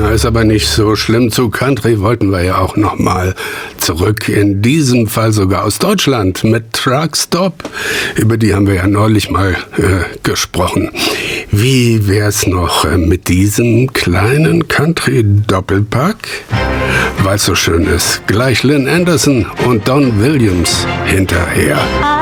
Ist aber nicht so schlimm. Zu Country wollten wir ja auch noch mal zurück. In diesem Fall sogar aus Deutschland mit Truck Stop. Über die haben wir ja neulich mal gesprochen. Wie wär's noch mit diesem kleinen Country-Doppelpack? Weil es so schön ist. Gleich Lynn Anderson und Don Williams hinterher.